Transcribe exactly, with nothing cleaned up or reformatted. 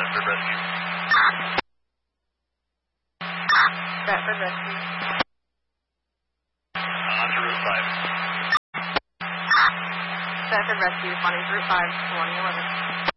Stratford Rescue. Stratford Rescue. Uh, onto Route five. Stratford Rescue, responding to Route five, one eleven.